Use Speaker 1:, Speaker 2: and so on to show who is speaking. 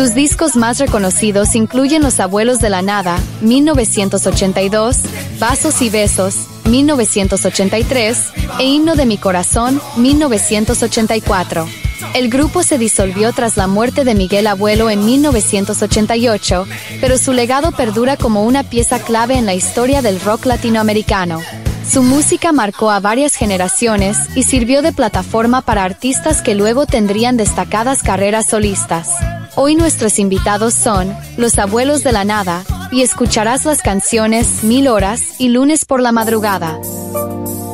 Speaker 1: Sus discos más reconocidos incluyen Los Abuelos de la Nada, 1982, Vasos y Besos, 1983, e Himno de mi Corazón, 1984. El grupo se disolvió tras la muerte de Miguel Abuelo en 1988, pero su legado perdura como una pieza clave en la historia del rock latinoamericano. Su música marcó a varias generaciones y sirvió de plataforma para artistas que luego tendrían destacadas carreras solistas. Hoy nuestros invitados son Los Abuelos de la Nada, y escucharás las canciones 1000 horas y Lunes por la madrugada.